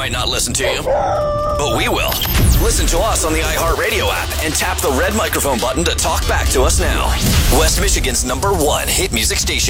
might not listen to you, but we will. Listen to us on the iHeartRadio app and tap the red microphone button to talk back to us now. West Michigan's #1 hit music station.